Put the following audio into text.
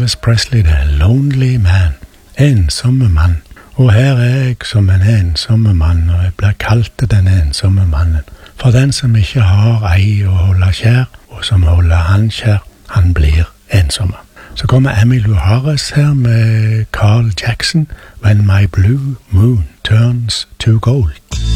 Elvis Presley, det er Lonely Man, ensomme mann. Og her er jeg som en ensomme mann, og jeg blir kalt den ensomme mannen. For den som ikke har ei å holde kjær, og som holder han kjær, han blir ensomme. Så kommer Emmylou Harris her med Carl Jackson, When My Blue Moon Turns to Gold.